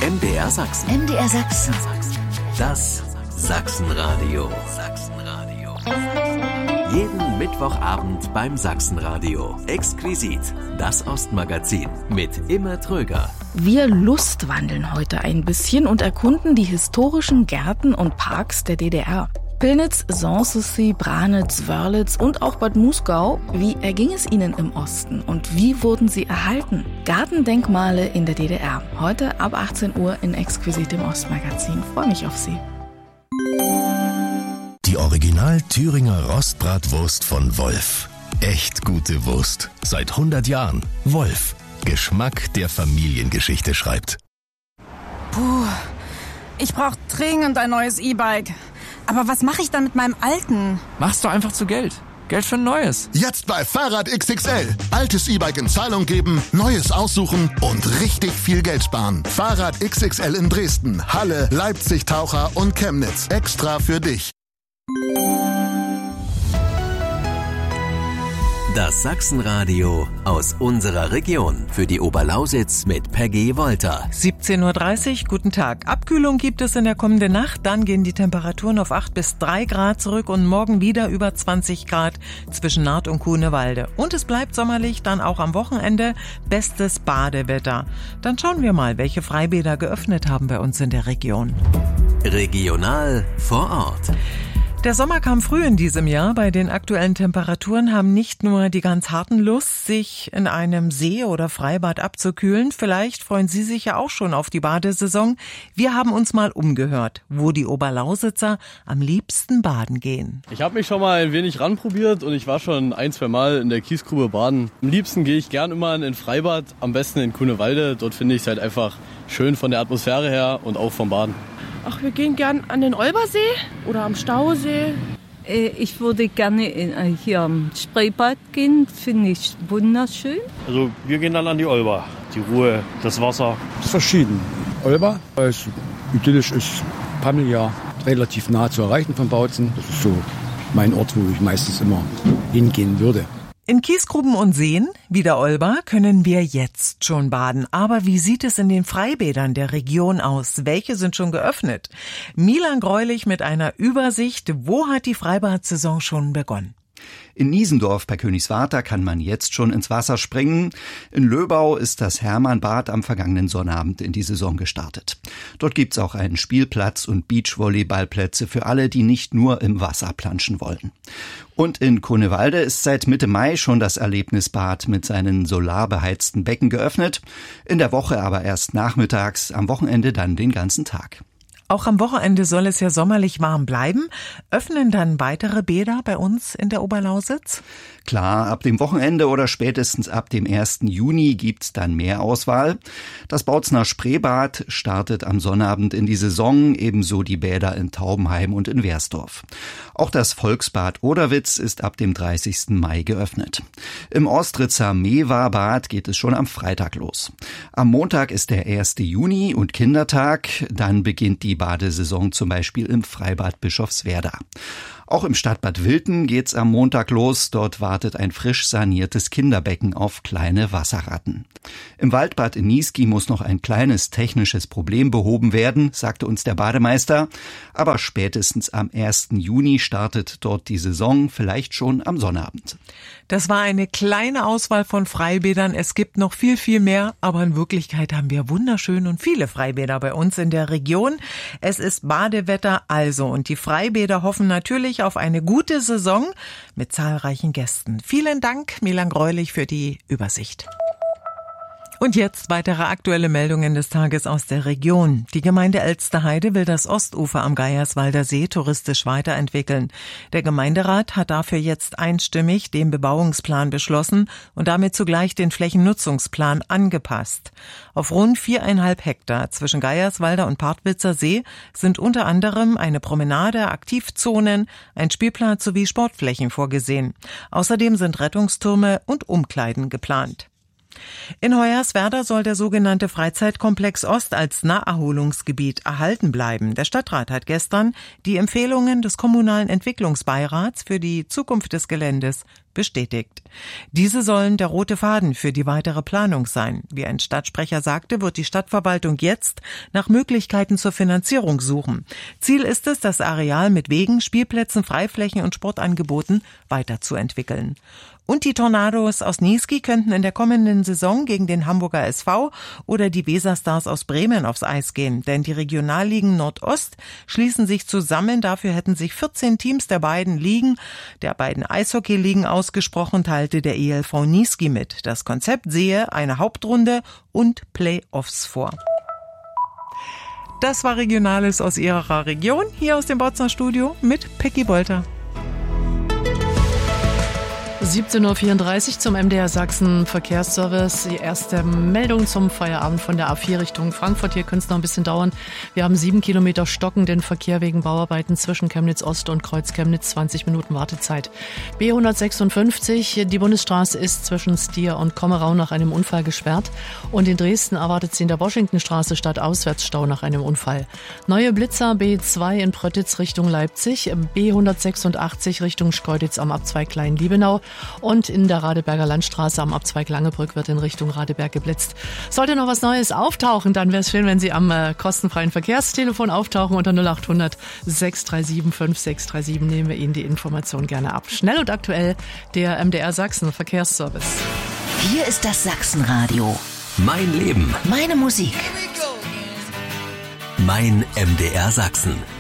MDR Sachsen. MDR Sachsen. Das Sachsenradio. Jeden Mittwochabend beim Sachsenradio. Exquisit, das Ostmagazin mit Imme Tröger. Wir lustwandeln heute ein bisschen und erkunden die historischen Gärten und Parks der DDR. Pillnitz, Sanssouci, Branitz, Wörlitz und auch Bad Muskau. Wie erging es Ihnen im Osten und wie wurden sie erhalten? Gartendenkmale in der DDR. Heute ab 18 Uhr in Exquisit im Ostmagazin. Freue mich auf Sie. Die Original Thüringer Rostbratwurst von Wolf. Echt gute Wurst. Seit 100 Jahren. Wolf. Geschmack, der Familiengeschichte schreibt. Puh, ich brauche dringend ein neues E-Bike. Aber was mache ich dann mit meinem alten? Machst du einfach zu Geld. Geld für ein neues. Jetzt bei Fahrrad XXL. Altes E-Bike in Zahlung geben, neues aussuchen und richtig viel Geld sparen. Fahrrad XXL in Dresden, Halle, Leipzig, Taucher und Chemnitz. Extra für dich. Das Sachsenradio aus unserer Region. Für die Oberlausitz mit Peggy Wolter. 17.30 Uhr, guten Tag. Abkühlung gibt es in der kommenden Nacht. Dann gehen die Temperaturen auf 8 bis 3 Grad zurück und morgen wieder über 20 Grad zwischen Naht und Kuhnewalde. Und es bleibt sommerlich, dann auch am Wochenende. Bestes Badewetter. Dann schauen wir mal, welche Freibäder geöffnet haben bei uns in der Region. Regional vor Ort. Der Sommer kam früh in diesem Jahr. Bei den aktuellen Temperaturen haben nicht nur die ganz harten Lust, sich in einem See oder Freibad abzukühlen. Vielleicht freuen Sie sich ja auch schon auf die Badesaison. Wir haben uns mal umgehört, wo die Oberlausitzer am liebsten baden gehen. Ich habe mich schon mal ein wenig ranprobiert und ich war schon 1-2 Mal in der Kiesgrube baden. Am liebsten gehe ich gern immer in ein Freibad, am besten in Kuhnewalde. Dort finde ich es halt einfach schön von der Atmosphäre her und auch vom Baden. Ach, wir gehen gern an den Olbersee oder am Stausee. Ich würde gerne hier am Spreebad gehen, finde ich wunderschön. Also wir gehen dann an die Olber. Die Ruhe, das Wasser. Das ist verschieden. Olber, weil es idyllisch ist, familiär, relativ nah zu erreichen von Bautzen. Das ist so mein Ort, wo ich meistens immer hingehen würde. In Kiesgruben und Seen, wie der Olber, können wir jetzt schon baden. Aber wie sieht es in den Freibädern der Region aus? Welche sind schon geöffnet? Milan Greulich mit einer Übersicht. Wo hat die Freibad-Saison schon begonnen? In Niesendorf bei Königswarter kann man jetzt schon ins Wasser springen. In Löbau ist das Hermannbad am vergangenen Sonnabend in die Saison gestartet. Dort gibt's auch einen Spielplatz und Beachvolleyballplätze für alle, die nicht nur im Wasser planschen wollen. Und in Kuhnewalde ist seit Mitte Mai schon das Erlebnisbad mit seinen solarbeheizten Becken geöffnet. In der Woche aber erst nachmittags, am Wochenende dann den ganzen Tag. Auch am Wochenende soll es ja sommerlich warm bleiben. Öffnen dann weitere Bäder bei uns in der Oberlausitz? Klar, ab dem Wochenende oder spätestens ab dem 1. Juni gibt's dann mehr Auswahl. Das Bautzener Spreebad startet am Sonnabend in die Saison, ebenso die Bäder in Taubenheim und in Wehrsdorf. Auch das Volksbad Oderwitz ist ab dem 30. Mai geöffnet. Im Ostritzer Mewa-Bad geht es schon am Freitag los. Am Montag ist der 1. Juni und Kindertag. Dann beginnt die Badesaison zum Beispiel im Freibad Bischofswerda. Auch im Stadtbad Wilten geht's am Montag los. Dort wartet ein frisch saniertes Kinderbecken auf kleine Wasserratten. Im Waldbad in Niesky muss noch ein kleines technisches Problem behoben werden, sagte uns der Bademeister. Aber spätestens am 1. Juni startet dort die Saison, vielleicht schon am Sonnabend. Das war eine kleine Auswahl von Freibädern. Es gibt noch viel, viel mehr, aber in Wirklichkeit haben wir wunderschön und viele Freibäder bei uns in der Region. Es ist Badewetter also und die Freibäder hoffen natürlich auf eine gute Saison mit zahlreichen Gästen. Vielen Dank, Milan Greulich, für die Übersicht. Und jetzt weitere aktuelle Meldungen des Tages aus der Region. Die Gemeinde Elsterheide will das Ostufer am Geierswalder See touristisch weiterentwickeln. Der Gemeinderat hat dafür jetzt einstimmig den Bebauungsplan beschlossen und damit zugleich den Flächennutzungsplan angepasst. Auf rund 4,5 Hektar zwischen Geierswalder und Partwitzer See sind unter anderem eine Promenade, Aktivzonen, ein Spielplatz sowie Sportflächen vorgesehen. Außerdem sind Rettungstürme und Umkleiden geplant. In Hoyerswerda soll der sogenannte Freizeitkomplex Ost als Naherholungsgebiet erhalten bleiben. Der Stadtrat hat gestern die Empfehlungen des Kommunalen Entwicklungsbeirats für die Zukunft des Geländes bestätigt. Diese sollen der rote Faden für die weitere Planung sein. Wie ein Stadtsprecher sagte, wird die Stadtverwaltung jetzt nach Möglichkeiten zur Finanzierung suchen. Ziel ist es, das Areal mit Wegen, Spielplätzen, Freiflächen und Sportangeboten weiterzuentwickeln. Und die Tornados aus Niesky könnten in der kommenden Saison gegen den Hamburger SV oder die Weserstars aus Bremen aufs Eis gehen. Denn die Regionalligen Nordost schließen sich zusammen. Dafür hätten sich 14 Teams der beiden Eishockey-Ligen ausgesprochen, teilte der ELV Niesky mit. Das Konzept sehe eine Hauptrunde und Playoffs vor. Das war Regionales aus Ihrer Region, hier aus dem Bautzner Studio mit Peggy Bolter. 17.34 Uhr zum MDR Sachsen Verkehrsservice. Die erste Meldung zum Feierabend von der A4 Richtung Frankfurt. Hier könnte es noch ein bisschen dauern. Wir haben 7 Kilometer stockenden Verkehr wegen Bauarbeiten zwischen Chemnitz Ost und Kreuz Chemnitz. 20 Minuten Wartezeit. B156, die Bundesstraße ist zwischen Stier und Kommerau nach einem Unfall gesperrt. Und in Dresden erwartet sie in der Washingtonstraße Stadtauswärtsstau nach einem Unfall. Neue Blitzer B2 in Pröttitz Richtung Leipzig. B186 Richtung Schkeuditz am Abzweig Klein-Liebenau. Und in der Radeberger Landstraße am Abzweig Langebrück wird in Richtung Radeberg geblitzt. Sollte noch was Neues auftauchen, dann wäre es schön, wenn Sie am kostenfreien Verkehrstelefon auftauchen. Unter 0800 637 5637 nehmen wir Ihnen die Information gerne ab. Schnell und aktuell der MDR Sachsen Verkehrsservice. Hier ist das Sachsenradio. Mein Leben. Meine Musik. Mein MDR Sachsen.